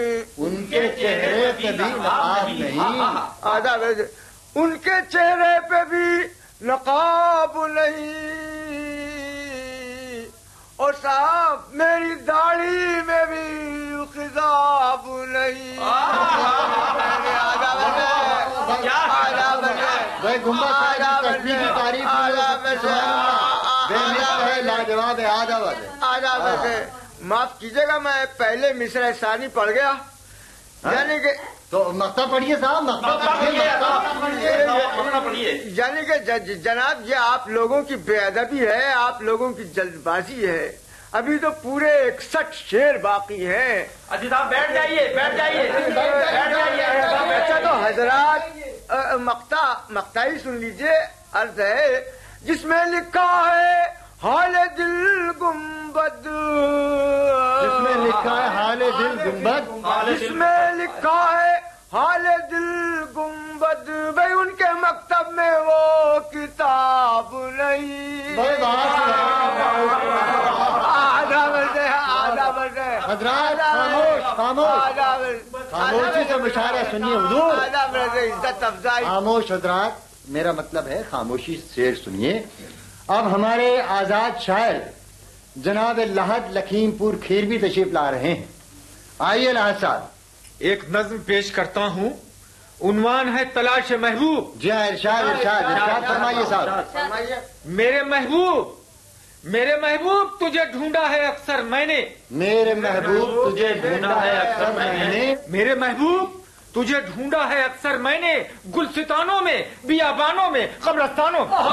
ان کے چہرے پہ بھی نقاب نہیں. آدھا ان کے چہرے پہ بھی نقاب نہیں، اور صاحب میری داڑھی میں بھی خضاب نہیں. لاجواب ہے. آدھا معاف کیجیے گا، میں پہلے مصرع ثانی پڑھ گیا. یعنی کہ تو مقطع پڑھیے صاحب، مقطع پڑھیے. یعنی کہ جناب یہ آپ لوگوں کی بے ادبی ہے، آپ لوگوں کی جلد بازی ہے. ابھی تو پورے 61 شعر باقی ہیں. اجی صاحب بیٹھ جائیے، بیٹھ جائیے. اچھا تو حضرات مقطع ہی سن لیجئے. عرض ہے جس میں لکھا ہے حال دل گنبد، جس میں لکھا ہے حال دل گنبد، جس میں لکھا ہے حال دل گنبد، بھائی ان کے مکتب میں وہ کتاب نہیں. حضرات خاموشی سے مشاعرہ سنیے حضور. عزت افزائی. خاموش حضرات، میرا مطلب ہے خاموشی شعر سنیے. اب ہمارے آزاد شاعر جناب لحد لکھیم پور کھیروی تشریف لا رہے ہیں. آئیے لحد صاحب. ایک نظم پیش کرتا ہوں، عنوان ہے تلاش محبوب. جی ہاں، ارشاد ارشاد ارشاد فرمائیے صاحب. میرے محبوب تجھے ڈھونڈا ہے اکثر میں نے. میرے محبوب تجھے ڈھونڈا ہے اکثر میں نے. میرے محبوب تجھے ڈھونڈا ہے اکثر میں نے، گلستانوں میں، بیابانوں میں، قبرستانوں میں.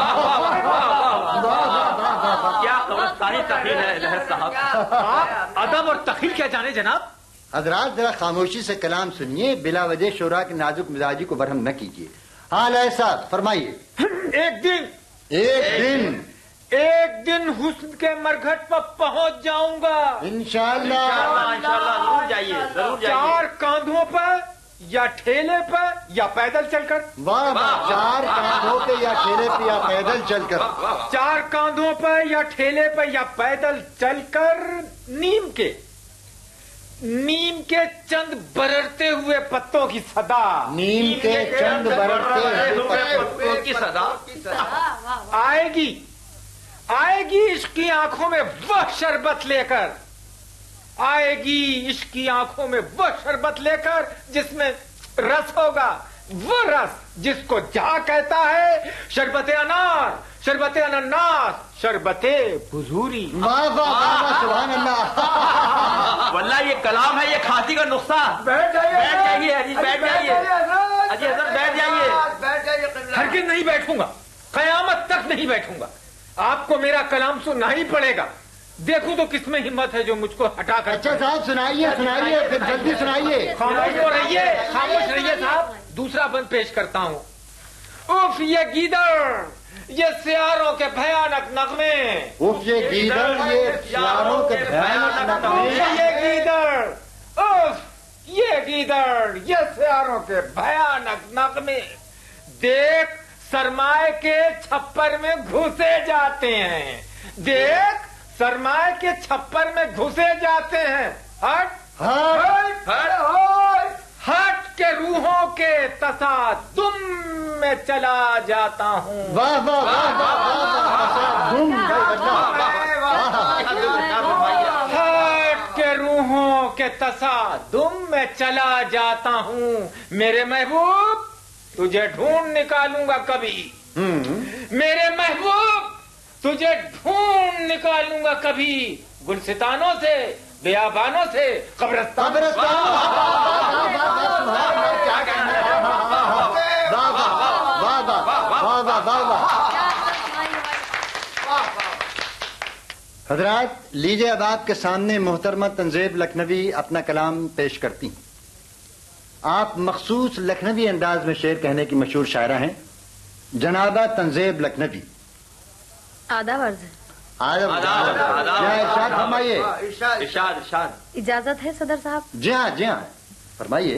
کیا قبرستانی تخیل ہے لہر صاحب. ادب اور تخیل کیا جانے جناب. حضرات ذرا خاموشی سے کلام سنیے، بلا وجہ شعراء کی نازک مزاجی کو برہم نہ کیجیے. ہاں لہر صاحب فرمائیے. ایک دن حسن کے مرگھٹ پر پہنچ جاؤں گا انشاءاللہ. ضرور جائیے. 4 کاندھوں پر یا ٹھیلے پر یا پیدل چل کر. واہ واہ. 4 کاندھوں پہ یا ٹھیلے پہ یا پیدل چل کر. 4 کاندھوں پر یا ٹھیلے پر یا پیدل چل کر نیم کے چند بررتے ہوئے پتوں کی صدا. نیم کے چند بررتے ہوئے پتوں کی صدا آئے گی عشق کی آنکھوں میں وہ شربت لے کر. آئے گی عشق کی آنکھوں میں وہ شربت لے کر جس میں رس ہوگا، وہ رس جس کو جہاں کہتا ہے شربت انار، شربت انناس، شربت بزوری. واہ واہ واہ سبحان اللہ. واللہ یہ کلام ہے، یہ کھانسی کا نقصہ. بیٹھ جائیے حجی، بیٹھ جائیے حجی حضرت، بیٹھ جائیے. ہرگز نہیں بیٹھوں گا، قیامت تک نہیں بیٹھوں گا. آپ کو میرا کلام سننا ہی پڑے گا. دیکھوں تو کس میں ہمت ہے جو مجھ کو ہٹا کر. اچھا صاحب سنائیے پھر جلدی سنائیے. خاموش رہیے صاحب. دوسرا بند پیش کرتا ہوں. اف یہ گیدڑ، یہ سیاروں کے بھیانک نغمے. اف یہ گیدڑ، یہ سیاروں کے بھیانک نغمے. یہ گیدڑ، یہ سیاروں کے بھیانک نغمے. دیکھ سرمائے کے چھپر میں گھسے جاتے ہیں. دیکھ سرمائے کے چھپر میں گھسے جاتے ہیں. ہٹ کے روحوں کے تصادم میں چلا جاتا ہوں. واہ واہ واہ ہٹ کے روحوں کے تصادم میں چلا جاتا ہوں. میرے محبوب تجھے ڈھونڈ نکالوں گا کبھی. میرے محبوب تجھے ڈھونڈ نکالوں گا کبھی، گلستانوں سے، بیابانوں سے، قبرستانوں سے. حضرات لیجیے اب آپ کے سامنے محترمہ تنزیب لکھنوی اپنا کلام پیش کرتی ہیں. آپ مخصوص لکھنوی انداز میں شعر کہنے کی مشہور شاعرہ ہیں جنابہ تنزیب لکھنوی. آداب عرض ہے. ارشاد فرمائیے. اجازت ہے صدر صاحب؟ جی ہاں فرمائیے.